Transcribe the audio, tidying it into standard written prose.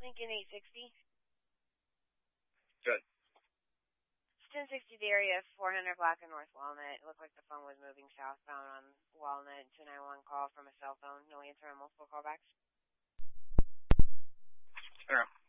Lincoln 860. Good. It's 1060 the area, 400 Black and North Walnut. It looked like the phone was moving southbound on Walnut. 291 call from a cell phone. No answer on multiple callbacks. Sure.